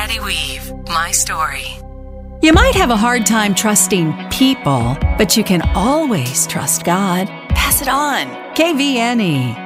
Patty Weave, My Story. You might have a hard time trusting people, but you can always trust God. Pass it on. KVNE.